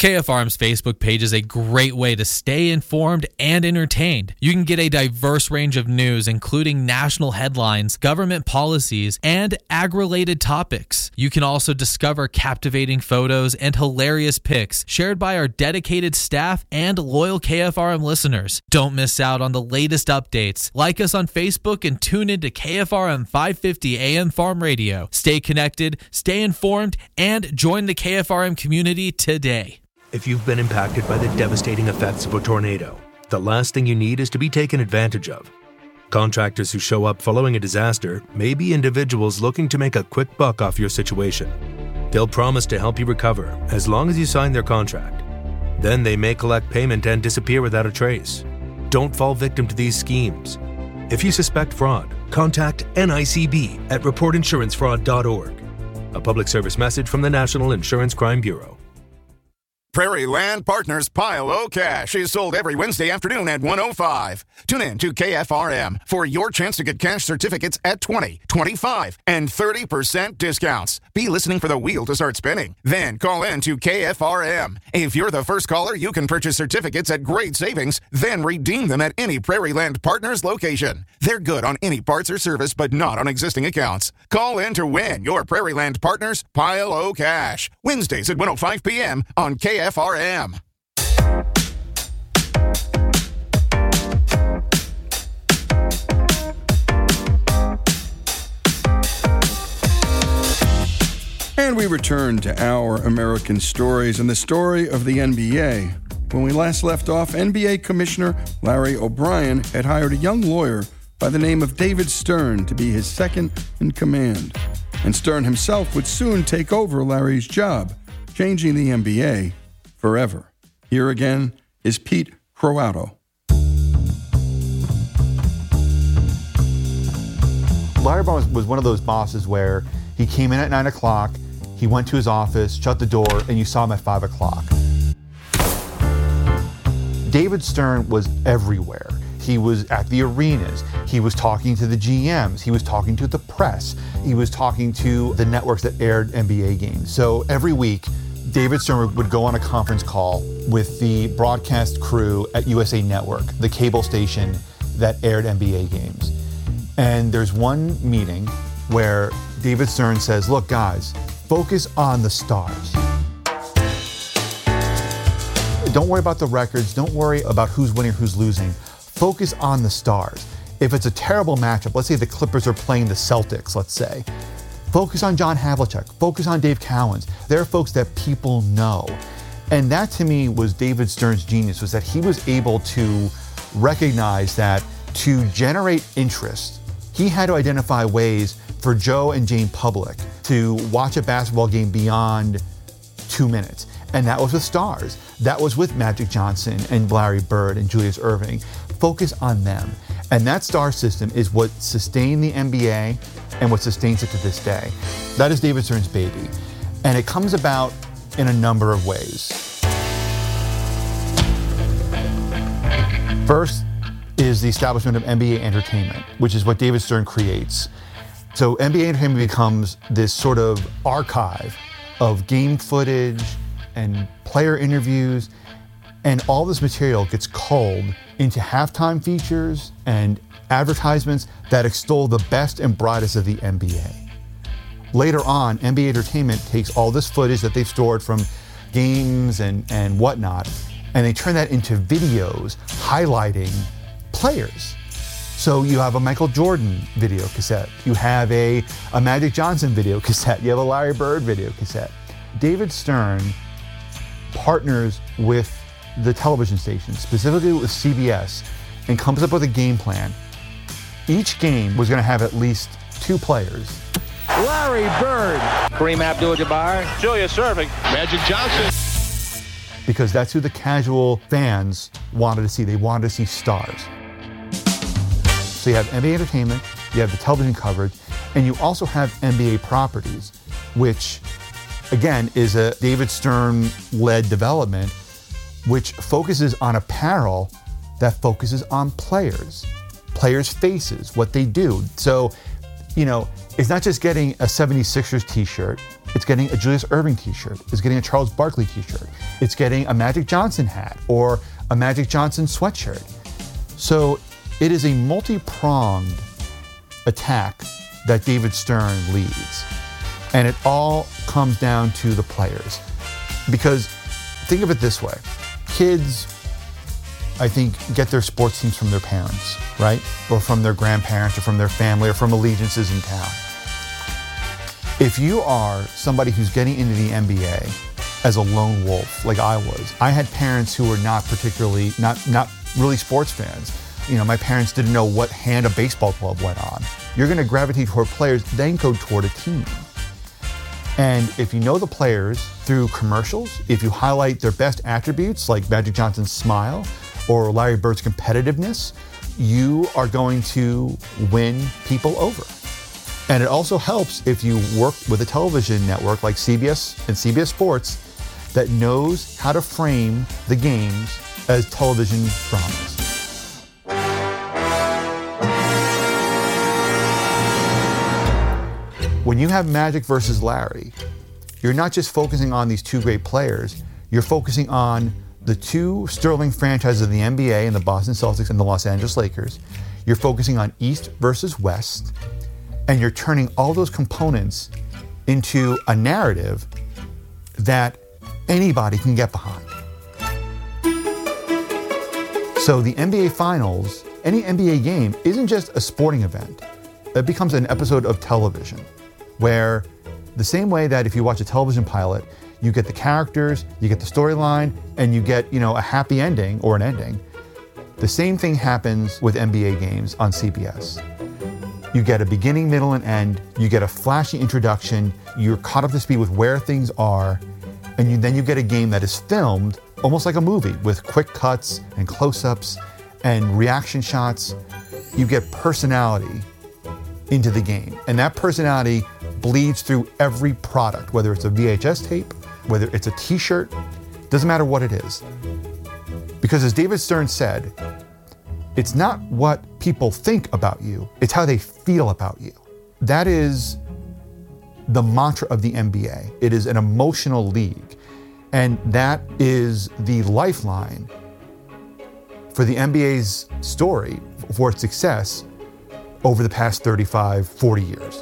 KFRM's Facebook page is a great way to stay informed and entertained. You can get a diverse range of news, including national headlines, government policies, and ag-related topics. You can also discover captivating photos and hilarious pics shared by our dedicated staff and loyal KFRM listeners. Don't miss out on the latest updates. Like us on Facebook and tune into KFRM 550 AM Farm Radio. Stay connected, stay informed, and join the KFRM community today. If you've been impacted by the devastating effects of a tornado, the last thing you need is to be taken advantage of. Contractors who show up following a disaster may be individuals looking to make a quick buck off your situation. They'll promise to help you recover as long as you sign their contract. Then they may collect payment and disappear without a trace. Don't fall victim to these schemes. If you suspect fraud, contact NICB at reportinsurancefraud.org. A public service message from the National Insurance Crime Bureau. Prairie Land Partners Pile O Cash is sold every Wednesday afternoon at 1:05. Tune in to KFRM for your chance to get cash certificates at 20, 25, and 30% discounts. Be listening for the wheel to start spinning. Then call in to KFRM. If you're the first caller, you can purchase certificates at great savings, then redeem them at any Prairie Land Partners location. They're good on any parts or service, but not on existing accounts. Call in to win your Prairie Land Partners Pile O Cash. Wednesdays at 1:05 p.m. on KFRM. And we return to our American stories and the story of the NBA. When we last left off, NBA Commissioner Larry O'Brien had hired a young lawyer by the name of David Stern to be his second in command. And Stern himself would soon take over Larry's job, changing the NBA forever. Here again is Pete Croatto. Larry O'Brien was one of those bosses where he came in at 9 o'clock, he went to his office, shut the door, and you saw him at 5 o'clock. David Stern was everywhere. He was at the arenas, he was talking to the GMs, he was talking to the press, he was talking to the networks that aired NBA games. So every week, David Stern would go on a conference call with the broadcast crew at USA Network, the cable station that aired NBA games. And there's one meeting where David Stern says, look guys, focus on the stars. Don't worry about the records, don't worry about who's winning, who's losing. Focus on the stars. If it's a terrible matchup, let's say the Clippers are playing the Celtics, let's say, focus on John Havlicek, focus on Dave Cowens. They're folks that people know. And that to me was David Stern's genius, was that he was able to recognize that to generate interest, he had to identify ways for Joe and Jane Public to watch a basketball game beyond 2 minutes. And that was with stars. That was with Magic Johnson and Larry Bird and Julius Erving. Focus on them. And that star system is what sustained the NBA and what sustains it to this day. That is David Stern's baby. And it comes about in a number of ways. First is the establishment of NBA Entertainment, which is what David Stern creates. So NBA Entertainment becomes this sort of archive of game footage and player interviews, and all this material gets culled into halftime features and advertisements that extol the best and brightest of the NBA. Later on, NBA Entertainment takes all this footage that they've stored from games and whatnot, and they turn that into videos highlighting players. So you have a Michael Jordan video cassette, you have a Magic Johnson video cassette, you have a Larry Bird video cassette. David Stern partners with the television station, specifically with CBS, and comes up with a game plan. Each game was going to have at least 2 players. Larry Bird, Kareem Abdul-Jabbar, Julius Erving, Magic Johnson. Because that's who the casual fans wanted to see. They wanted to see stars. So you have NBA Entertainment, you have the television coverage, and you also have NBA Properties, which, again, is a David Stern-led development, which focuses on apparel that focuses on players' faces, what they do. So, you know, it's not just getting a 76ers t-shirt It's getting a Julius Erving t-shirt. It's getting a Charles Barkley t-shirt. It's getting a Magic Johnson hat or a Magic Johnson sweatshirt. So it is a multi-pronged attack that David Stern leads. And it all comes down to the players. Because think of it this way. Kids, I think, get their sports teams from their parents, right? Or from their grandparents or from their family or from allegiances in town. If you are somebody who's getting into the NBA as a lone wolf, like I was, I had parents who were not really sports fans. You know, my parents didn't know what hand a baseball glove went on. You're going to gravitate toward players, then go toward a team. And if you know the players through commercials, if you highlight their best attributes, like Magic Johnson's smile or Larry Bird's competitiveness, you are going to win people over. And it also helps if you work with a television network like CBS and CBS Sports that knows how to frame the games as television dramas. When you have Magic versus Larry, you're not just focusing on these two great players, you're focusing on the two sterling franchises of the NBA and the Boston Celtics and the Los Angeles Lakers. You're focusing on East versus West, and you're turning all those components into a narrative that anybody can get behind. So the NBA Finals, any NBA game, isn't just a sporting event. It becomes an episode of television, where the same way that if you watch a television pilot, you get the characters, you get the storyline, and you get, a happy ending or an ending. The same thing happens with NBA games on CBS. You get a beginning, middle, and end. You get a flashy introduction. You're caught up to speed with where things are. And then you get a game that is filmed almost like a movie with quick cuts and close-ups and reaction shots. You get personality into the game. And that personality bleeds through every product, whether it's a VHS tape, whether it's a t-shirt, doesn't matter what it is. Because as David Stern said, it's not what people think about you, it's how they feel about you. That is the mantra of the NBA. It is an emotional league. And that is the lifeline for the NBA's story, for its success over the past 35, 40 years.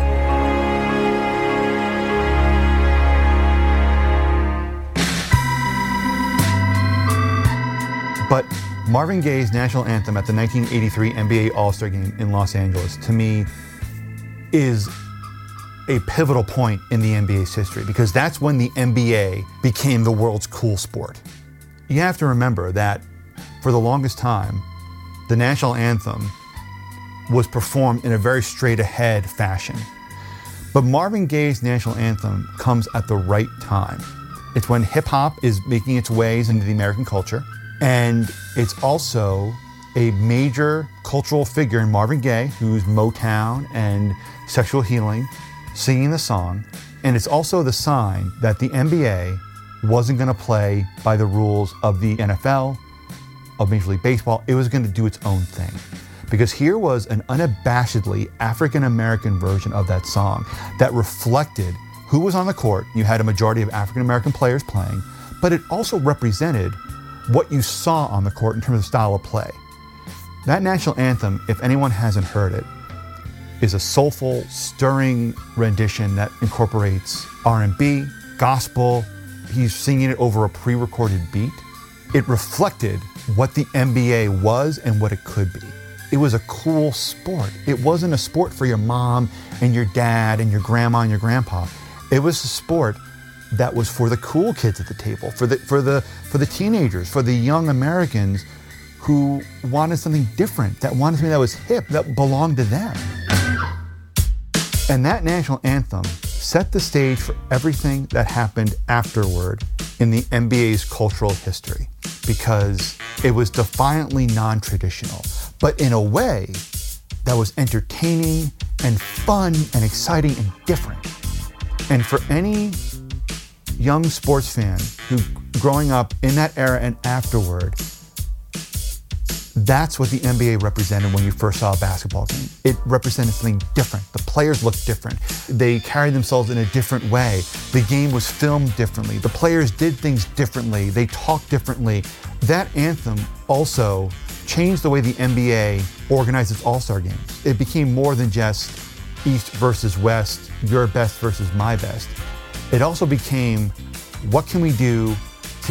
But Marvin Gaye's national anthem at the 1983 NBA All-Star Game in Los Angeles, to me, is a pivotal point in the NBA's history, because that's when the NBA became the world's cool sport. You have to remember that for the longest time, the national anthem was performed in a very straight-ahead fashion. But Marvin Gaye's national anthem comes at the right time. It's when hip-hop is making its ways into the American culture. And it's also a major cultural figure in Marvin Gaye, who's Motown and Sexual Healing, singing the song. And it's also the sign that the NBA wasn't going to play by the rules of the NFL, of Major League Baseball. It was going to do its own thing. Because here was an unabashedly African-American version of that song that reflected who was on the court. You had a majority of African-American players playing, but it also represented what you saw on the court in terms of style of play. That national anthem, if anyone hasn't heard it, is a soulful, stirring rendition that incorporates R&B, gospel. He's singing it over a pre-recorded beat. It reflected what the NBA was and what it could be. It was a cool sport. It wasn't a sport for your mom and your dad and your grandma and your grandpa. It was a sport that was for the cool kids at the table, for the teenagers, for the young Americans who wanted something different, that wanted something that was hip, that belonged to them. And that national anthem set the stage for everything that happened afterward in the NBA's cultural history, because it was defiantly non-traditional, but in a way that was entertaining and fun and exciting and different. And for any young sports fan who growing up in that era and afterward, That's what the NBA represented when you first saw a basketball game. It represented something different. The players looked different. They carried themselves in a different way. The game was filmed differently. The players did things differently. They talked differently. That anthem also changed the way the NBA organized its All-Star games. It became more than just East versus West, your best versus my best. It also became, what can we do